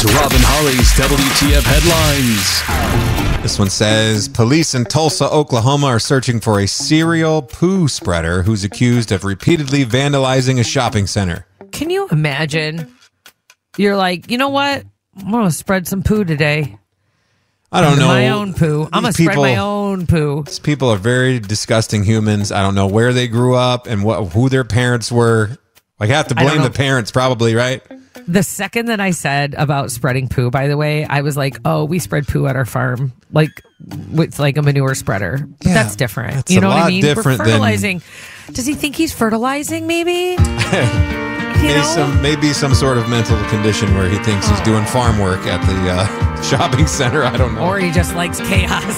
Robin Holly's WTF headlines. This one says, police in Tulsa, Oklahoma are searching for a serial poo spreader who's accused of repeatedly vandalizing a shopping center. Can you imagine? You're like, you know what? I'm going to spread some poo today. I don't know. My own poo. I'm going to spread my own poo. These people are very disgusting humans. I don't know where they grew up and who their parents were. I have to blame the parents probably, right? The second that I said about spreading poo, by the way, I was like, oh, we spread poo at our farm. Like, it's like a manure spreader. But Yeah, that's different. that's You know a what I lot mean? different We're than- fertilizing. Does he think he's fertilizing, maybe? Maybe some sort of mental condition where he thinks he's doing farm work at the shopping center. I don't know. Or he just likes chaos.